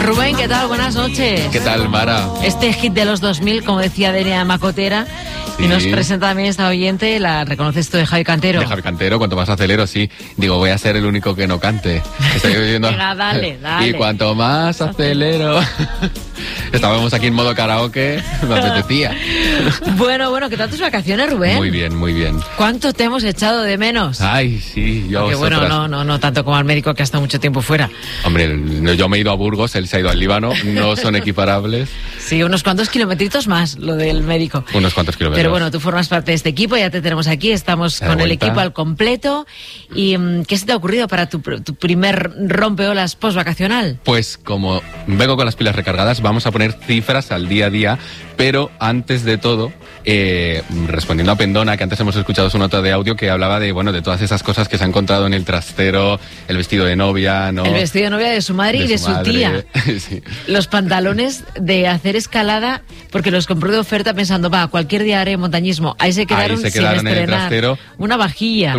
Rubén, ¿qué tal? Buenas noches. ¿Qué tal, Mara? Este hit de los 2000, como decía Denia Macotera, sí. Y nos presenta también esta oyente, la reconoces tú, de Javi Cantero. De Javi Cantero, cuanto más acelero, sí. Digo, voy a ser el único que no cante. Estoy viviendo... Venga, dale. Y cuanto más acelero... Estábamos aquí en modo karaoke, me apetecía. Bueno, ¿qué tal tus vacaciones, Rubén? Muy bien, muy bien. ¿Cuánto te hemos echado de menos? Ay, sí, yo... Porque bueno, no tanto como al médico que ha estado mucho tiempo fuera. Hombre, yo me he ido a Burgos, él se ha ido al Líbano, no son equiparables. Sí, unos cuantos kilometritos más, lo del médico. Unos cuantos kilómetros. Pero bueno, tú formas parte de este equipo, ya te tenemos aquí, estamos con el equipo al completo. ¿Y qué se te ha ocurrido para tu primer rompeolas post-vacacional? Pues como vengo con las pilas recargadas, vamos a poner cifras al día a día, pero antes de todo, respondiendo a Pendona, que antes hemos escuchado su nota de audio que hablaba de todas esas cosas que se ha encontrado en el trastero, el vestido de novia, ¿no? El vestido de novia de su madre y de su tía. Sí. Los pantalones de hacer escalada, porque los compró de oferta pensando, cualquier día haré montañismo. Ahí se quedaron sin estrenar. En el trastero. Una vajilla.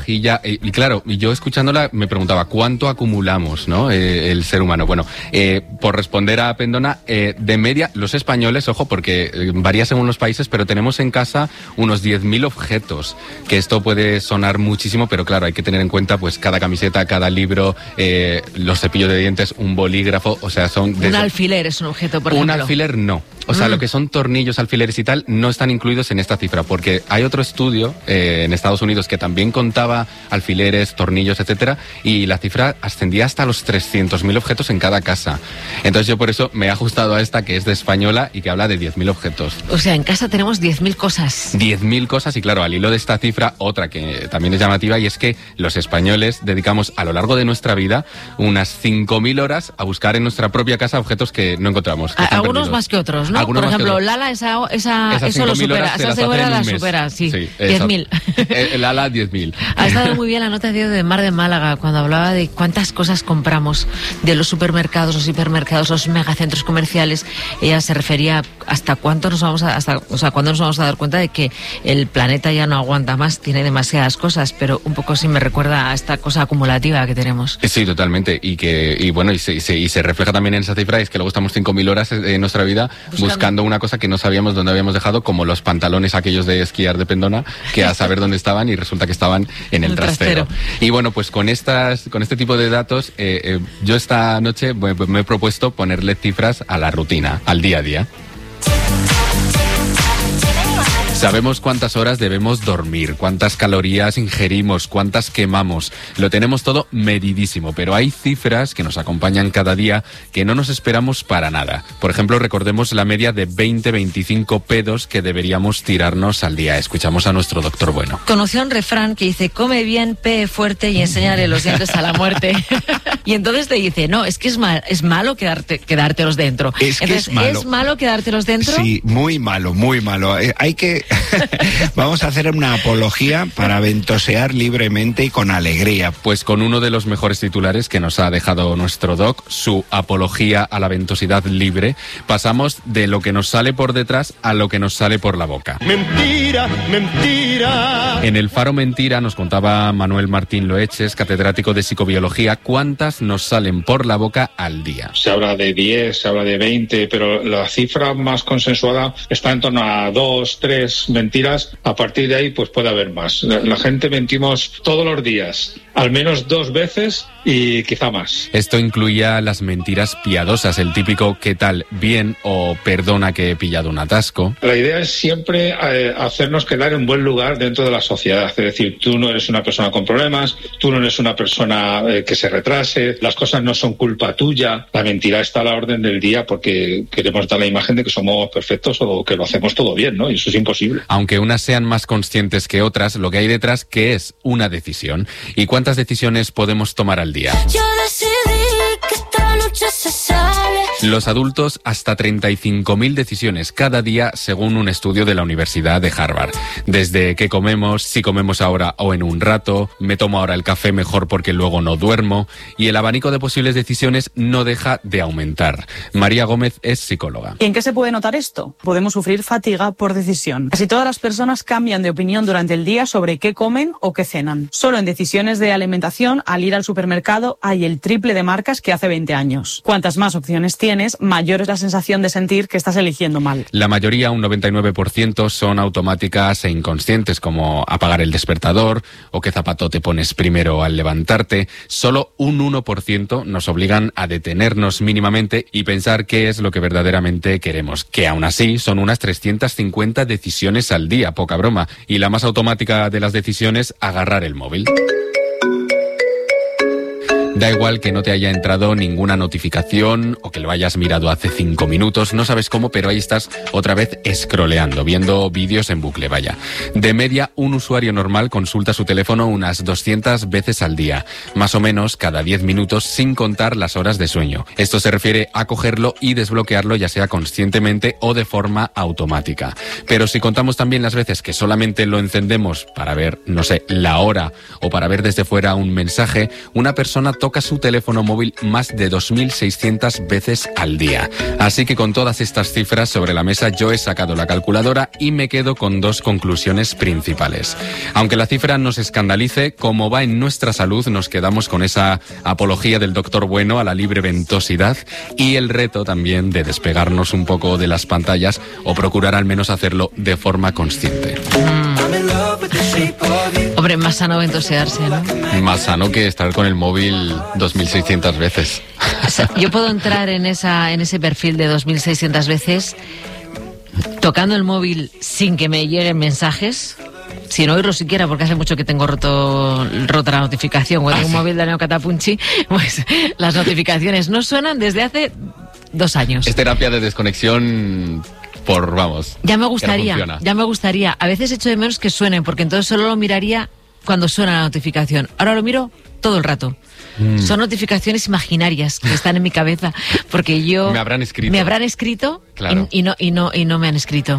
Y claro, yo escuchándola me preguntaba, ¿cuánto acumulamos, no? El ser humano. Bueno, por responder a Pendona, de media, los españoles, ojo, porque varía según los países, pero tenemos en casa unos 10.000 objetos, que esto puede sonar muchísimo, pero claro, hay que tener en cuenta pues cada camiseta, cada libro, los cepillos de dientes, un bolígrafo, o sea, son... Un alfiler es un objeto, por ejemplo. Un alfiler no. O sea, lo que son tornillos, alfileres y tal, no están incluidos en esta cifra, porque hay otro estudio en Estados Unidos que también contaba alfileres, tornillos, etcétera, y la cifra ascendía hasta los 300.000 objetos en cada casa. Entonces yo por eso me he ajustado a esta, que es de española y que habla de 10.000 objetos. O sea, en casa tenemos 10.000 cosas. 10.000 cosas, y claro, al hilo de esta cifra, otra que también es llamativa, y es que los españoles dedicamos a lo largo de nuestra vida unas 5.000 horas a buscar en nuestra propia casa objetos que no encontramos. Algunos perdidos. Más que otros, ¿no? Algunos por ejemplo, Lala, eso lo supera. Esa seguridad la supera, sí. 10.000. El Lala, 10.000. Ha estado muy bien la nota de Mar de Málaga, cuando hablaba de cuántas cosas compramos de los supermercados, los hipermercados, los megacentros comerciales. Ella se refería hasta cuándo nos vamos a dar cuenta de que el planeta ya no aguanta más, tiene demasiadas cosas, pero un poco sí me recuerda a esta cosa acumulativa que tenemos. Sí, totalmente. Y se refleja también en esa cifra, es que luego estamos 5.000 horas en nuestra vida buscando una cosa que no sabíamos dónde habíamos dejado, como los pantalones aquellos de esquiar de Pendona, que a saber dónde estaban, y resulta que estaban en el trastero. Y bueno, pues con este tipo de datos, yo esta noche me he propuesto ponerle cifras a la rutina, al día a día. Sabemos cuántas horas debemos dormir, cuántas calorías ingerimos, cuántas quemamos. Lo tenemos todo medidísimo, pero hay cifras que nos acompañan cada día que no nos esperamos para nada. Por ejemplo, recordemos la media de 20-25 pedos que deberíamos tirarnos al día. Escuchamos a nuestro doctor Bueno. Conoció un refrán que dice, come bien, pee fuerte y enséñale los dientes a la muerte. Y entonces te dice, no, es que es malo quedártelos dentro. Es malo quedártelos dentro. Sí, muy malo, muy malo. Hay que... Vamos a hacer una apología para ventosear libremente y con alegría. Pues con uno de los mejores titulares que nos ha dejado nuestro doc, su apología a la ventosidad libre, pasamos de lo que nos sale por detrás a lo que nos sale por la boca. Mentira, mentira. En el Faro Mentira nos contaba Manuel Martín Loeches, catedrático de psicobiología, cuántas nos salen por la boca al día. Se habla de 10, se habla de 20, pero la cifra más consensuada está en torno a 2, 3 mentiras. A partir de ahí pues puede haber más. La gente mentimos todos los días, al menos 2 veces y quizá más. Esto incluía las mentiras piadosas, el típico ¿qué tal? Bien, o perdona que he pillado un atasco. La idea es siempre hacernos quedar en buen lugar dentro de la sociedad, es decir, tú no eres una persona con problemas, tú no eres una persona que se retrase, las cosas no son culpa tuya. La mentira está a la orden del día porque queremos dar la imagen de que somos perfectos o que lo hacemos todo bien, ¿no? Y eso es imposible. Aunque unas sean más conscientes que otras, lo que hay detrás que es una decisión. ¿Y cuántas decisiones podemos tomar al día? Yo decidí que esta noche se sale. Los adultos, hasta 35.000 decisiones cada día, según un estudio de la Universidad de Harvard. Desde qué comemos, si comemos ahora o en un rato, me tomo ahora el café mejor porque luego no duermo, y el abanico de posibles decisiones no deja de aumentar. María Gómez es psicóloga. ¿Y en qué se puede notar esto? Podemos sufrir fatiga por decisión. Casi todas las personas cambian de opinión durante el día sobre qué comen o qué cenan. Solo en decisiones de alimentación, al ir al supermercado, hay el triple de marcas que hace 20 años. Cuantas más opciones tienes, mayor es la sensación de sentir que estás eligiendo mal. La mayoría, un 99%, son automáticas e inconscientes, como apagar el despertador o qué zapato te pones primero al levantarte. Solo un 1% nos obligan a detenernos mínimamente y pensar qué es lo que verdaderamente queremos, que aún así son unas 350 decisiones al día, poca broma. Y la más automática de las decisiones, agarrar el móvil. Da igual que no te haya entrado ninguna notificación o que lo hayas mirado hace 5 minutos, no sabes cómo, pero ahí estás otra vez scrolleando, viendo vídeos en bucle, vaya. De media, un usuario normal consulta su teléfono unas 200 veces al día, más o menos cada 10 minutos, sin contar las horas de sueño. Esto se refiere a cogerlo y desbloquearlo, ya sea conscientemente o de forma automática. Pero si contamos también las veces que solamente lo encendemos para ver, no sé, la hora o para ver desde fuera un mensaje, una persona toca su teléfono móvil más de 2.600 veces al día. Así que con todas estas cifras sobre la mesa, yo he sacado la calculadora y me quedo con 2 conclusiones principales. Aunque la cifra nos escandalice, como va en nuestra salud, nos quedamos con esa apología del doctor bueno a la libre ventosidad y el reto también de despegarnos un poco de las pantallas o procurar al menos hacerlo de forma consciente. Hombre, más sano ventosearse, ¿no? Más sano que estar con el móvil 2.600 veces. O sea, yo puedo entrar en ese perfil de 2.600 veces tocando el móvil sin que me lleguen mensajes, sin oírlo siquiera, porque hace mucho que tengo rota la notificación. Cuando tengo un móvil de Neo Catapunchi, pues las notificaciones no suenan desde hace 2 años. Es terapia de desconexión Ya me gustaría. A veces echo de menos que suenen, porque entonces solo lo miraría cuando suena la notificación. Ahora lo miro todo el rato. Son notificaciones imaginarias que están en mi cabeza, porque me habrán escrito claro. y no me han escrito.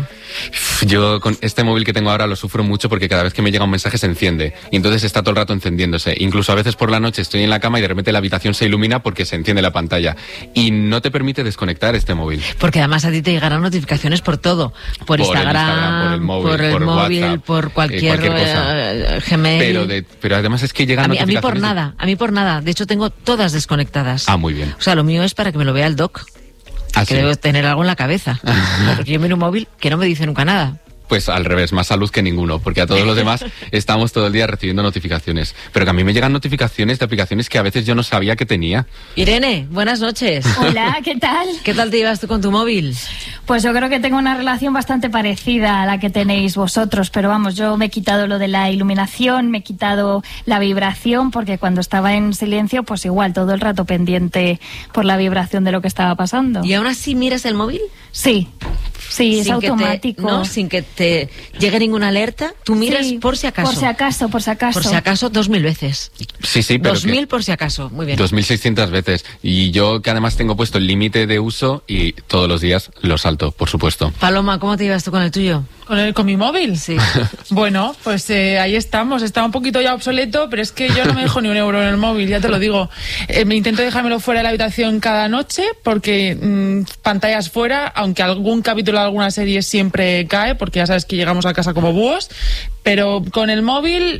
Yo con este móvil que tengo ahora lo sufro mucho porque cada vez que me llega un mensaje se enciende y entonces está todo el rato encendiéndose. Incluso a veces por la noche estoy en la cama y de repente la habitación se ilumina porque se enciende la pantalla y no te permite desconectar este móvil. Porque además a ti te llegarán notificaciones por todo, por Instagram, por el móvil, WhatsApp, por cualquier cosa. Gmail. Pero además es que llegan notificaciones. A mí por nada. De hecho tengo todas desconectadas. Ah, muy bien. O sea, lo mío es para que me lo vea el doc. Que ¿sí? Debo tener algo en la cabeza. Porque yo miro un móvil que no me dice nunca nada. Pues al revés, más salud que ninguno, porque a todos los demás estamos todo el día recibiendo notificaciones. Pero que a mí me llegan notificaciones de aplicaciones que a veces yo no sabía que tenía. Irene, buenas noches. Hola, ¿qué tal? ¿Qué tal te llevas tú con tu móvil? Pues yo creo que tengo una relación bastante parecida a la que tenéis vosotros, pero vamos, yo me he quitado lo de la iluminación, me he quitado la vibración, porque cuando estaba en silencio, pues igual, todo el rato pendiente por la vibración de lo que estaba pasando. ¿Y aún así miras el móvil? Sí. Sí, es automático. Sin que te llegue ninguna alerta, tú miras por si acaso. Por si acaso. Por si acaso 2.000 veces. Sí, pero 2.000 por si acaso, muy bien. 2.600 veces. Y yo que además tengo puesto el límite de uso y todos los días lo salto, por supuesto. Paloma, ¿cómo te llevas tú con el tuyo? ¿Con mi móvil? Sí. Bueno, pues ahí estamos. Está un poquito ya obsoleto, pero es que yo no me dejo ni un euro en el móvil, ya te lo digo. Me intento dejármelo fuera de la habitación cada noche, porque pantallas fuera, aunque algún capítulo de alguna serie siempre cae, porque ya sabes que llegamos a casa como búhos, pero con el móvil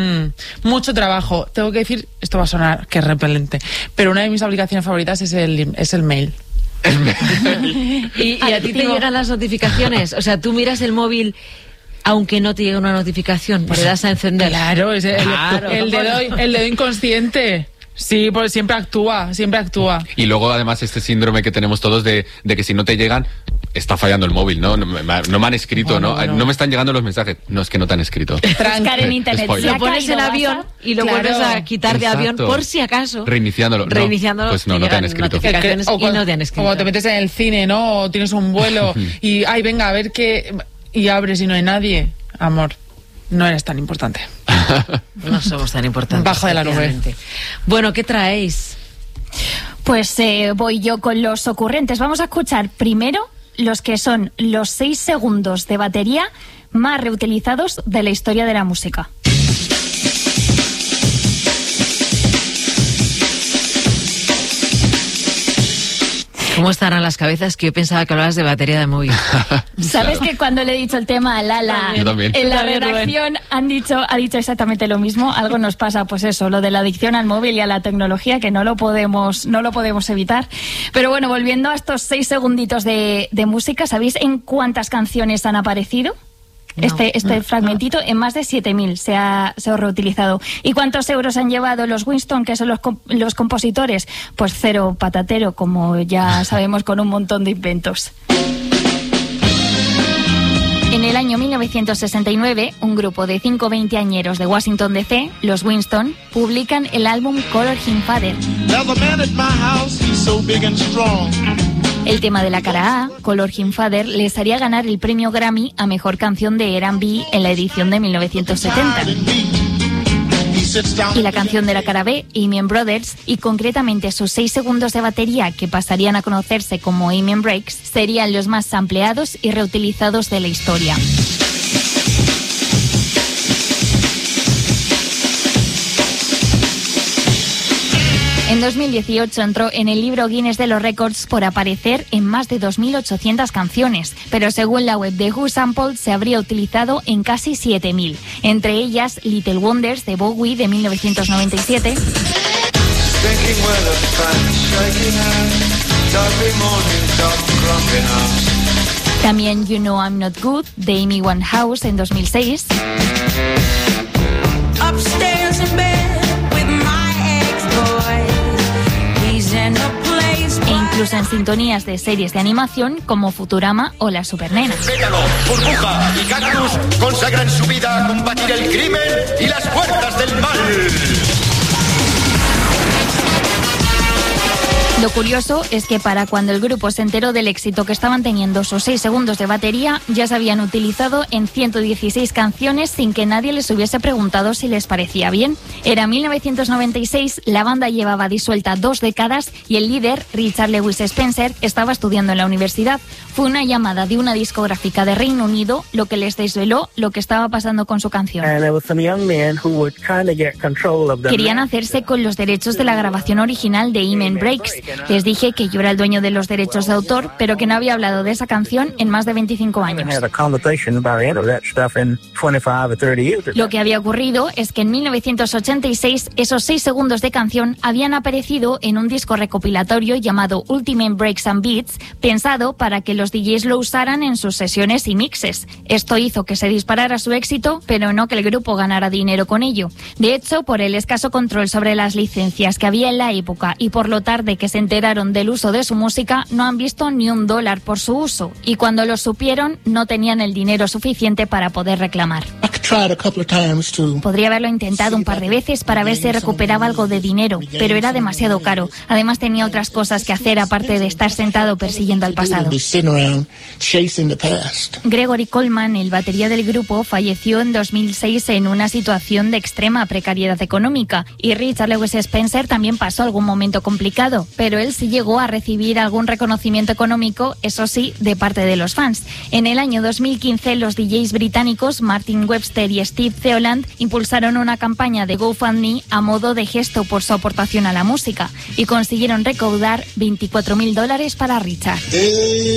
mucho trabajo. Tengo que decir, esto va a sonar que es repelente, pero una de mis aplicaciones favoritas es el mail. ¿Y a ti te llegan las notificaciones? O sea, tú miras el móvil aunque no te llegue una notificación, pues le das a encender. Claro, es el dedo inconsciente. Sí, pues siempre actúa. Y luego además este síndrome que tenemos todos de que si no te llegan, está fallando el móvil, ¿no? No me han escrito, ¿no? No me están llegando los mensajes. No, es que no te han escrito. Buscar en internet. Lo pones en avión y lo vuelves a quitar de avión por si acaso. Reiniciándolo. Pues no te han escrito. Notificaciones y no te han escrito. O cuando te metes en el cine, ¿no? O tienes un vuelo y, venga, a ver qué... Y abres y no hay nadie. Amor, no eres tan importante. No somos tan importantes. Bajo de la nube. Bueno, ¿qué traéis? Pues voy yo con los ocurrentes. Vamos a escuchar primero los que son los 6 segundos de batería más reutilizados de la historia de la música. ¿Cómo estarán las cabezas? Que yo pensaba que hablabas de batería de móvil. ¿Sabes que cuando le he dicho el tema a Lala, en la redacción ha dicho exactamente lo mismo? Algo nos pasa, pues eso, lo de la adicción al móvil y a la tecnología, que no lo podemos evitar. Pero bueno, volviendo a estos 6 segunditos de música, ¿sabéis en cuántas canciones han aparecido? Este fragmentito en más de 7.000 se ha reutilizado. ¿Y cuántos euros han llevado los Winston, que son los compositores? Pues 0 patatero, como ya sabemos, con un montón de inventos. En el año 1969, un grupo de 5 veinteañeros de Washington DC, los Winston, publican el álbum Color Him Father. El tema de la cara A, Color Him Father, les haría ganar el premio Grammy a Mejor Canción de R&B en la edición de 1970. Y la canción de la cara B, Amen Brothers, y concretamente sus 6 segundos de batería, que pasarían a conocerse como Amen Breaks, serían los más sampleados y reutilizados de la historia. En 2018 entró en el libro Guinness de los Récords por aparecer en más de 2.800 canciones, pero según la web de Who Sampled se habría utilizado en casi 7.000, entre ellas Little Wonders de Bowie de 1997, también You Know I'm Not Good de Amy Winehouse en 2006, e incluso en sintonías de series de animación como Futurama o Las Supernenas. Pétalo, burbuja y cactus consagran su vida a combatir el crimen y las fuerzas del mal. Lo curioso es que para cuando el grupo se enteró del éxito que estaban teniendo sus 6 segundos de batería, ya se habían utilizado en 116 canciones sin que nadie les hubiese preguntado si les parecía bien. Era 1996, la banda llevaba disuelta 2 décadas y el líder, Richard Lewis Spencer, estaba estudiando en la universidad. Fue una llamada de una discográfica de Reino Unido lo que les desveló lo que estaba pasando con su canción. Querían hacerse con los derechos de la grabación original de Amen Breaks. Les dije que yo era el dueño de los derechos de autor, pero que no había hablado de esa canción en más de 25 años. Lo que había ocurrido es que en 1986 esos 6 segundos de canción habían aparecido en un disco recopilatorio llamado Ultimate Breaks and Beats, pensado para que los DJs lo usaran en sus sesiones y mixes. Esto hizo que se disparara su éxito, pero no que el grupo ganara dinero con ello. De hecho, por el escaso control sobre las licencias que había en la época y por lo tarde que se enteraron del uso de su música, no han visto ni $1 por su uso, y cuando lo supieron no tenían el dinero suficiente para poder reclamar. Podría haberlo intentado un par de veces para ver si recuperaba algo de dinero, pero era demasiado caro. Además tenía otras cosas que hacer aparte de estar sentado persiguiendo al pasado. Gregory Coleman, el batería del grupo, falleció en 2006 en una situación de extrema precariedad económica, y Richard Lewis Spencer también pasó algún momento complicado, pero él sí llegó a recibir algún reconocimiento económico, eso sí, de parte de los fans. En el año 2015, los DJs británicos Martin Webster y Steve Theoland impulsaron una campaña de GoFundMe a modo de gesto por su aportación a la música y consiguieron recaudar $24.000 para Richard.